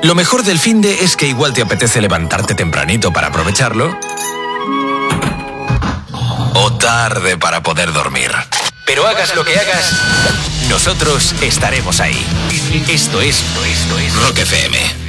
Lo mejor del finde es que igual te apetece levantarte tempranito para aprovecharlo. O tarde para poder dormir. Pero hagas lo que hagas, nosotros estaremos ahí. Esto es Rock FM.